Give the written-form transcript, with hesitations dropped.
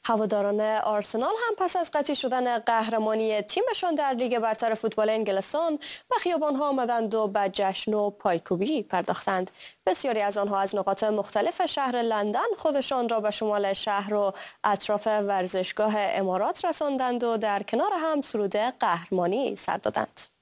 هواداران آرسنال هم پس از قطعی شدن قهرمانی تیمشان در لیگ برتر فوتبال انگلستان به خیابان‌ها آمدند و به جشن و پایکوبی پرداختند. بسیاری از آنها از نقاط مختلف شهر لندن خودشان را به شمال شهر و اطراف ورزشگاه امارات رساندند و در کنار هم سرود قهرمانی سر دادند.